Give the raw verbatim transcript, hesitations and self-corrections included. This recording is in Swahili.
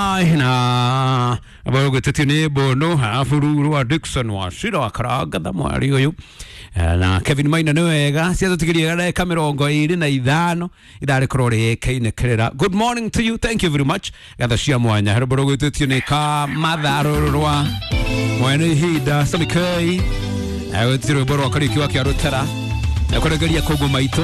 na abo gwetetine bono hafuru wa Dixon wa shira wa karaga da mwari uyu na Kevin Maina no wega cia tutigiriye ga kamerongo iri na ithano idare korore kaine kerera. Good morning to you, thank you very much gatha cia mwanya herbo gwetetine ka matharurwa mwene hida samikai ayo tiro boro kari kiwa kia rutara na kuregeria kogo maito